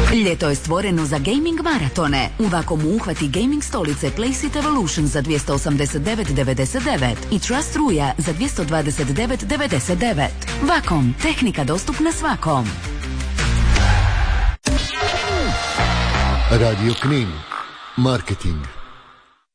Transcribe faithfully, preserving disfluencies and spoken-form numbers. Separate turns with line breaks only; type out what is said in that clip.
Ljeto je stvoreno za gaming maratone. U Vakomu uhvati gaming stolice Placeit Evolution za dvjesto osamdeset devet devedeset devet i Trust Ruja za dvjesto dvadeset devet devedeset devet. Vakom, tehnika dostupna svakom.
Radio Knin. Marketing.